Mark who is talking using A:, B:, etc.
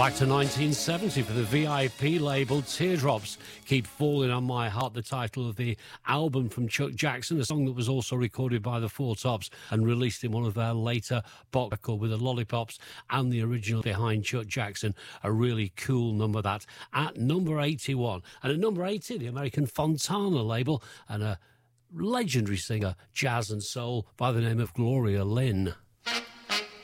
A: Back to 1970 for the VIP label, Teardrops Keep Falling on My Heart, the title of the album from Chuck Jackson, a song that was also recorded by the Four Tops and released in one of their later box records with the Lollipops and the original behind Chuck Jackson. A really cool number, that, at number 81. And at number 80, the American Fontana label and a legendary singer, jazz and soul, by the name of Gloria Lynne.